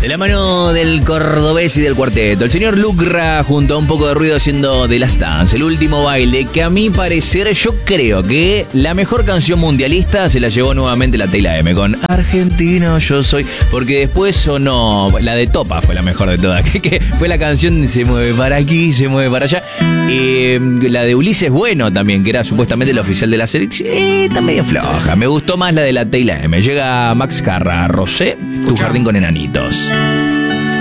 De la mano del cordobés y del cuarteto, el señor Lucra junto a un poco de ruido haciendo The Last Dance, el último baile, que a mi parecer yo creo que la mejor canción mundialista se la llevó nuevamente la Teyla M con Argentino yo soy, porque después sonó, la de Topa fue la mejor de todas, que fue la canción Se mueve para aquí, se mueve para allá, la de Ulises Bueno también, que era supuestamente el oficial de la selección, está medio floja, me gustó más la de la Teyla M. Llega Max Carra, Rosé, Tu jardín con enanitos.